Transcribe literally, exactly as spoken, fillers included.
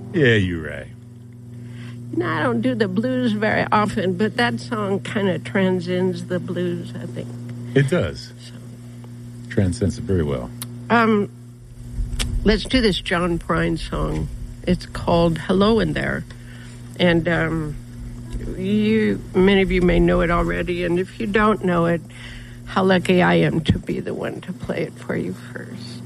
Yeah, you're right. No, I don't do the blues very often, but that song kind of transcends the blues, I think. It does. So. Transcends it very well. Um, let's do this John Prine song. It's called Hello in There. And um, you, many of you may know it already, and if you don't know it, how lucky I am to be the one to play it for you first.